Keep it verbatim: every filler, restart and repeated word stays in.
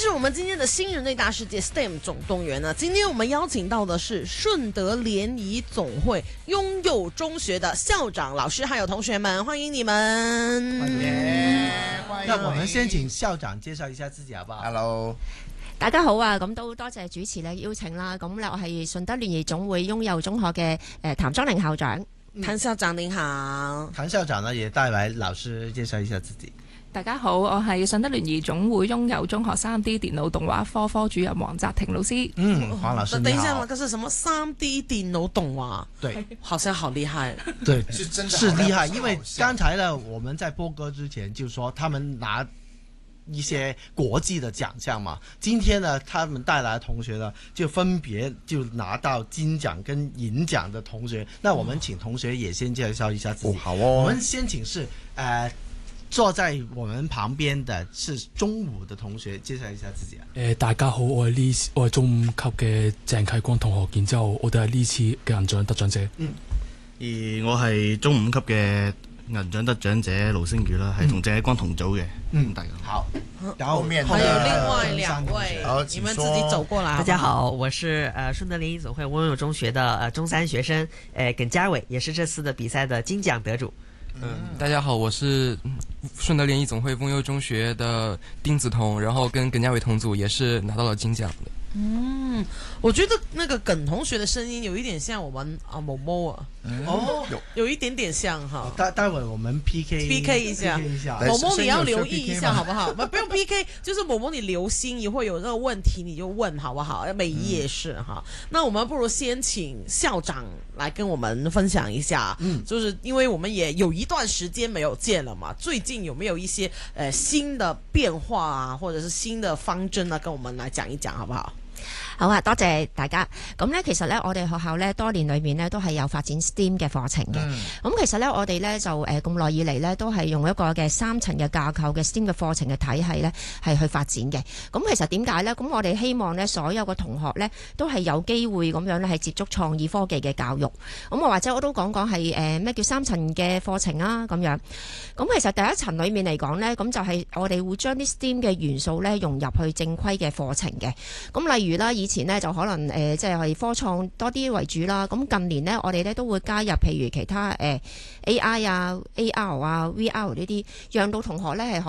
是我們今天的新人類大世界 S T E M 總動員呢。今天我們邀請到的是順德聯誼總會擁幼中學的校長、老師還有同學們，歡迎你們！ 歡迎！歡迎！ 那我們先請校長介紹一下自己好不好 Hello， 大家好啊！咁都多謝主持咧邀請啦。咁咧我係順德聯誼總會擁幼中學嘅誒譚莊玲校長。 譚校長您好。 譚校長呢也帶來老師介紹一下自己。 大家好，我係順德聯誼總會擁幼中學三 D 電腦動畫科科主任黃澤庭老師。 嗯，黃老師你好。 等一下，那個是什麼三 D 電腦動畫？ 對， 好像好厲害。 對， 是真的是厲害。因為剛才呢，我們在播歌之前就說他們拿一些國際的獎項嘛。今天呢，他們帶來的同學呢，就分別就拿到金獎跟銀獎的同學。那我們請同學也先介紹一下自己。 哦好哦。 我們先請是呃。坐在我們旁邊的是中五的同學，介紹一下自己啊。 誒、呃，大家好，我係呢，我係中五級嘅鄭啟光同學，然之後我哋係呢次嘅銀獎得獎者。 嗯，而我係中五級嘅銀獎得獎者盧星宇啦，係同鄭啟光同組嘅。 嗯， 大家好。然後面還有另外兩位，你們自己走過來。 大家好，我是呃順德聯誼總會擁幼中學的呃中三學生，呃耿家偉，也是這次的比賽的金獎得主。 嗯，大家好，我是順德聯誼總會擁幼中學的丁子彤，然後跟耿家偉同組，也是拿到了金獎的。 嗯，我覺得那個耿同學的聲音有一點像我們啊某某啊，哦，有有一點點像哈。 待待會我們 P K P K 一下，某某你要留意一下好不好？不不用 P K，就是某某你留心，一會有這個問題你就問好不好？美儀也是哈。那我們不如先請校長來跟我們分享一下，嗯，就是因為我們也有一段時間沒有見了嘛，最近有沒有一些誒、呃、新的變化啊，或者是新的方針啊，跟我們來講一講好不好？ 好啊，多謝大家。咁咧，其實咧，我哋學校咧多年裏面咧都係有發展 S T E M 嘅課程嘅。咁、嗯、其實咧，我哋咧就誒咁耐以嚟咧都係用一個嘅三層嘅架構嘅 S T E M 嘅課程嘅體系咧係去發展嘅。咁其實點解咧？咁我哋希望咧所有嘅同學咧都係有機會咁樣咧係接觸創意科技嘅教育。咁我或者我都講講係誒咩叫三層嘅課程啊咁樣。咁其實第一層裏面嚟講咧，咁就係我哋會將啲 S T E M 嘅元素咧融入去正規嘅課程嘅。咁例如啦，以前呢就可能誒即係科創多啲為主啦。咁近年呢，我哋咧都會加入譬如其他誒、呃、A I 啊、A R 啊、V R 呢啲，讓到同學咧係